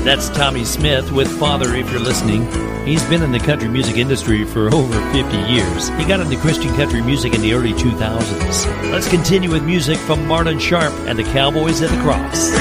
That's Tommy Smith with Father, if you're listening. He's been in the country music industry for over 50 years. He got into Christian country music in the early 2000s. Let's continue with music from Marlon Sharp and the Cowboys at the Cross.